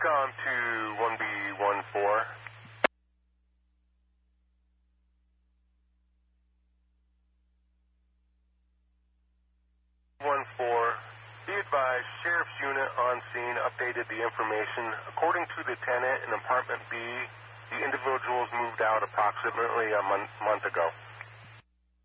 Recon to 1B14. 14. Be advised, Sheriff's Unit on scene updated the information. According to the tenant in apartment B, the individuals moved out approximately a month ago.